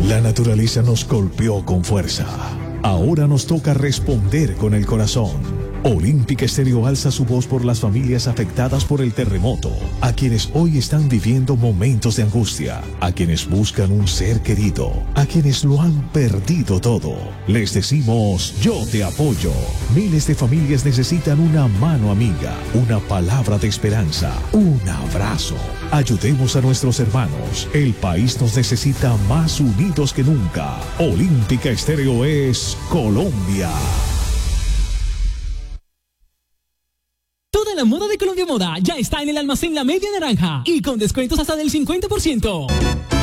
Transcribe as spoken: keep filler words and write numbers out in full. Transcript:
La naturaleza nos golpeó con fuerza. Ahora nos toca responder con el corazón. Olímpica Estéreo alza su voz por las familias afectadas por el terremoto, a quienes hoy están viviendo momentos de angustia, a quienes buscan un ser querido, a quienes lo han perdido todo. Les decimos, yo te apoyo. Miles de familias necesitan una mano amiga, una palabra de esperanza, un abrazo. Ayudemos a nuestros hermanos. El país nos necesita más unidos que nunca. Olímpica Estéreo es Colombia. Toda la moda de Colombia Moda ya está en el almacén La Media Naranja y con descuentos hasta del cincuenta por ciento.